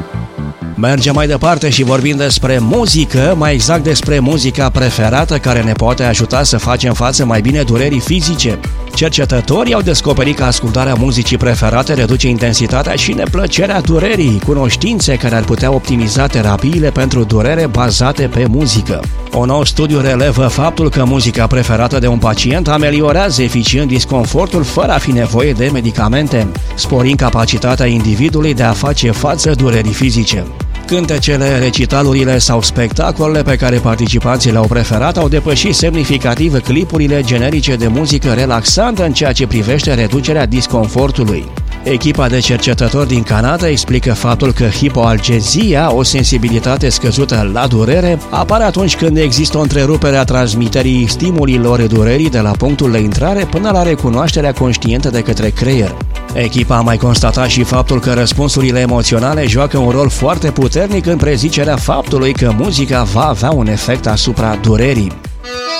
Mergem mai departe și vorbim despre muzică, mai exact despre muzica preferată care ne poate ajuta să facem față mai bine durerii fizice. Cercetătorii au descoperit că ascultarea muzicii preferate reduce intensitatea și neplăcerea durerii, cunoștințe care ar putea optimiza terapiile pentru durere bazate pe muzică. Un nou studiu relevă faptul că muzica preferată de un pacient ameliorează eficient disconfortul fără a fi nevoie de medicamente, sporind capacitatea individului de a face față durerii fizice. Cântecele, recitalurile sau spectacolele pe care participanții le-au preferat au depășit semnificativ clipurile generice de muzică relaxantă în ceea ce privește reducerea disconfortului. Echipa de cercetători din Canada explică faptul că hipoalgezia, o sensibilitate scăzută la durere, apare atunci când există o întrerupere a transmiterii stimulilor durerii de la punctul de intrare până la recunoașterea conștientă de către creier. Echipa a mai constatat și faptul că răspunsurile emoționale joacă un rol foarte puternic în prezicerea faptului că muzica va avea un efect asupra durerii.